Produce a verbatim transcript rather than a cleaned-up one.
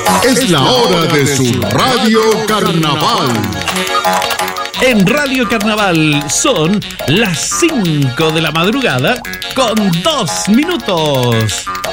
Es la hora de su Radio Carnaval. En Radio Carnaval son las cinco de la madrugada con dos minutos.